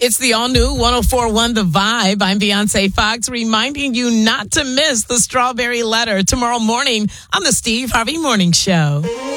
It's the all-new 104.1 The Vibe. I'm Beyonce Fox, reminding you not to miss the Strawberry Letter tomorrow morning on the Steve Harvey Morning Show.